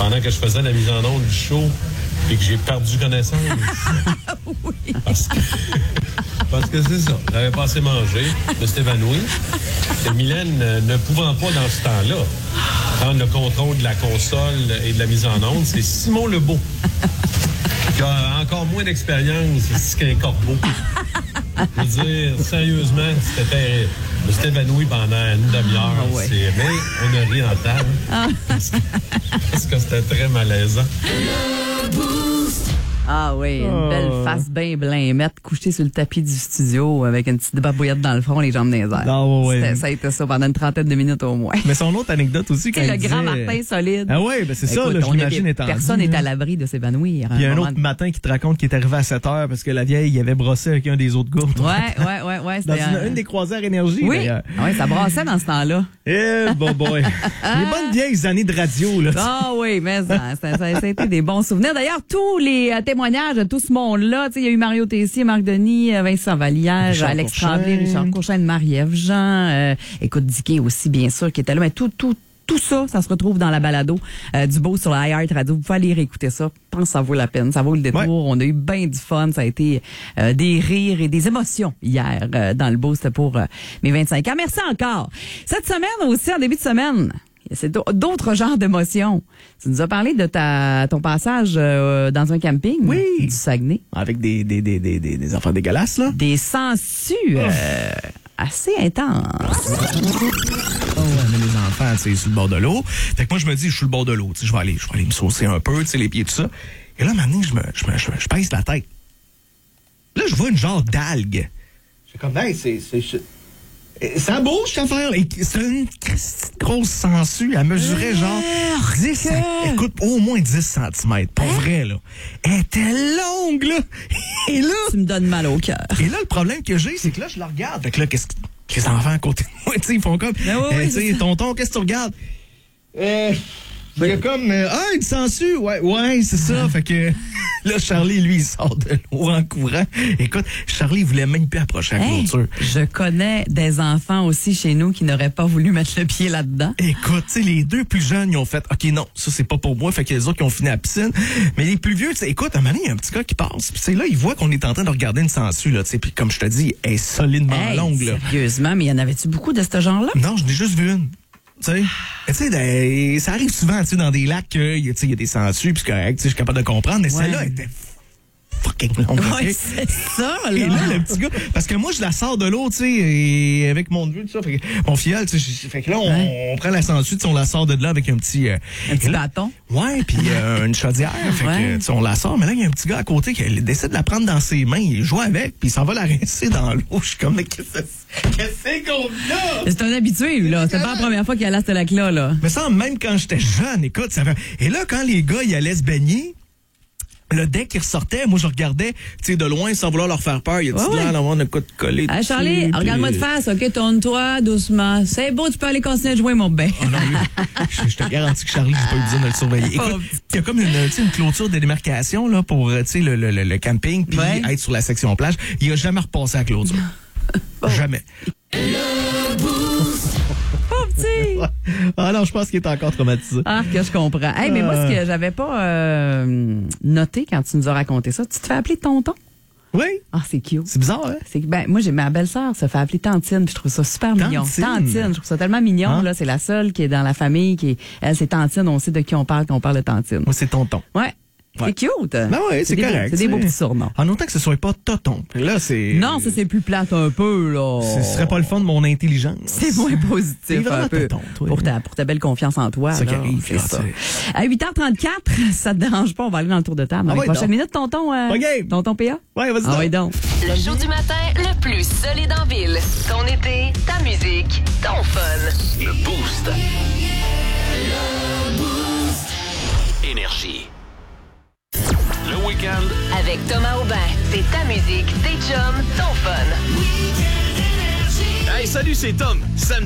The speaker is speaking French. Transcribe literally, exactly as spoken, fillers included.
pendant que je faisais la mise en onde du show et que j'ai perdu connaissance. Oui. Parce que, parce que c'est ça. J'avais pas assez mangé. Je me suis évanoui. Et Mylène, euh, ne pouvant pas dans ce temps-là prendre le contrôle de la console et de la mise en onde, c'est Simon Lebeau qui a encore moins d'expérience ici qu'un corbeau. Je veux dire, sérieusement, c'était terrible. Je me suis évanoui pendant une demi-heure. Ah, ouais. C'est... Mais on a ri en table. Ah. Parce, que, parce que c'était très malaisant. Ah oui, une Oh. belle face bien blêmette, couchée sur le tapis du studio avec une petite babouillette dans le front, les jambes dans les airs. Ah, ouais. C'était- Ça a été ça pendant une trentaine de minutes au moins. Mais son autre anecdote aussi, quand C'est le il grand disait- Martin solide. Ah ouais, ben c'est ça, Écoute, là, je on l'imagine était- étendu. Personne n'est là. à l'abri de s'évanouir. à Puis il y a un moment autre matin qui te raconte qu'il est arrivé à sept heures parce que la vieille, il avait brossé avec un des autres gars. de- Ouais, ouais, ouais, ouais. Dans c'était, une, euh, une des croisières énergie, Oui, d'ailleurs. ah ouais, ça brassait dans ce temps-là. Eh, bon boy. Les bonnes vieilles années de radio, là. Ah oui, mais ça, ça, ça, ça a été des bons souvenirs. D'ailleurs, tous les euh, témoignages de tout ce monde-là, tu sais, il y a eu Mario Tessier, Marc Denis, euh, Vincent Vallière, Richard Alex Courchaine. Tremblay, Richard Courchaine, Marie-Ève Jean, euh, écoute, Dicky aussi, bien sûr, qui était là. Mais tout, tout, tout ça, ça se retrouve dans la balado euh, du Beau sur la iHeart Radio. Vous pouvez aller réécouter ça. Je pense que ça vaut la peine. Ça vaut le détour. Ouais. On a eu bien du fun. Ça a été euh, des rires et des émotions hier euh, dans le Beau. C'était pour euh, mes vingt-cinq ans. Merci encore. Cette semaine aussi, en début de semaine, c'est d'au- d'autres genres d'émotions. Tu nous as parlé de ta ton passage euh, dans un camping Oui. du Saguenay. Avec des, des, des, des, des, des enfants dégueulasses, là. Des sangsues euh, assez intenses. Oh, ouais, mais les enfants, tu sais, sur le bord de l'eau. Fait que moi, je me dis, je suis sur le bord de l'eau, tu sais, je vais aller, je vais aller me saucer un peu, tu sais, les pieds, tout ça. Et là, maintenant, je me, je me, je, me- je pèse la tête. Là, je vois une genre d'algue. C'est comme, hey, c'est, c'est, c'est- eh, ça bouge, cette affaire. Et c'est une petite grosse sangsue. Elle mesurait genre dix, écoute, au moins dix centimètres. Pour vrai, là. Elle était longue, là. Et là, Tu me donnes mal au cœur. et là, le problème que j'ai, c'est que là, je la regarde. Fait que là, qu'est-ce que les enfants à côté de moi, tu sais, ils font comme, Ben oui, euh, oui, tu sais, c'est ça. tonton, qu'est-ce que tu regardes? Euh, il y a comme, euh, ah, une sangsue, ouais, ouais, c'est ça. Fait que là, Charlie, lui, il sort de l'eau en courant. Écoute, Charlie, il voulait même plus approcher la Hey, clôture. je connais des enfants aussi chez nous qui n'auraient pas voulu mettre le pied là-dedans. Écoute, tu sais, les deux plus jeunes, ils ont fait, OK, non, ça, c'est pas pour moi. Fait que les autres, ils ont fini à la piscine. Mais les plus vieux, tu sais, écoute, à un moment donné, il y a un petit gars qui passe. Puis, c'est là, il voit qu'on est en train de regarder une sangsue, là, tu sais. Puis, comme je te dis, elle est solidement Hey, longue, là. sérieusement, mais y en avait-tu beaucoup de ce genre-là? Non, je n'ai juste vu une. Tu sais, tu sais, des- ça arrive souvent, tu sais, dans des lacs, il y, a- tu sais, il y a des sangsues, puis c'est correct, tu sais, je suis capable de comprendre, mais Ouais. celle-là était fucking longue. Oui, ok? c'est ça, Et là. là, le petit gars, parce que moi, je la sors de l'eau, tu sais, et avec mon neveu, tout ça, fait que mon filleul, tu sais, je- fait que là, on, Ouais. on prend la sangsue, tu sais, on la sort de là avec un petit... euh, Un petit et là- bâton. Ouais, puis euh, une chaudière, fait Ouais. que, tu sais, on la sort, mais là, il y a un petit gars à côté qui il décide de la prendre dans ses mains, il joue avec, puis il s'en va la rincer dans l'eau. Je suis comme, mais qu'est-ce que c'est qu'est-ce qu'on a? C'est un habitué, lui, là. C'était pas la première fois qu'il allait à ce lac-là, là. Mais ça, même quand j'étais jeune, écoute, ça fait... Et là, quand les gars, ils allaient se baigner, le dès qu'ils ressortaient, moi, je regardais, tu sais, de loin, sans vouloir leur faire peur. Il y a Ouais, du ouais. l'air d'avoir un coup de collé Ah, dessus, Charlie, puis- regarde-moi de face, OK? Tourne-toi doucement. C'est beau, tu peux aller continuer de jouer, mon bain. Oh non, lui, je, je te garantis que Charlie, j'ai pas eu besoin de le surveiller. Écoute, Pauvre il y a comme une, tu sais, une clôture de démarcation là, pour euh, tu sais, le, le, le, le camping puis Ouais. être sur la section plage. Il a jamais repassé à la clôture. Jamais. Pauvre petit! Ah non, je pense qu'il est encore traumatisé. Ah, que je comprends. Hey, mais moi, ce que j'avais pas euh, noté quand tu nous as raconté ça, tu te fais appeler tonton? Oui, Ah, c'est cute. c'est bizarre, hein? C'est que, ben, moi, j'ai ma belle-sœur se fait appeler Tantine, puis je trouve ça super mignon. Tantine. Tantine, je trouve ça tellement mignon, Hein? là. C'est la seule qui est dans la famille, qui est, elle, c'est Tantine, on sait de qui on parle quand on parle de Tantine. Moi, c'est tonton. Ouais. Ouais. C'est cute. Ben oui, c'est des beaux- correct. C'est des beaux c'est- petits surnoms. En autant que ce soit pas toton. Puis là, c'est. Non, ça, c'est plus plate un peu, là. Ce serait pas le fun de mon intelligence. C'est moins C'est positif vraiment un peu. tonton, toi. Pour ta, pour ta belle confiance en toi. Ça qui là, arrive, c'est là, ça. c'est- À huit heures trente-quatre, ça te dérange pas, on va aller dans le tour de table. Dans Ah les ouais, prochaines donc. minutes, tonton, euh, Ok. tonton P A? Ouais, vas-y. Ah donc. oui, donc. Le show du matin le plus solide en ville. Ton été, ta musique, ton fun. Le Boost. Énergie. Le week-end, Avec Thomas Aubin. C'est ta musique, tes chums, ton fun. hey, salut, c'est Tom. Samedi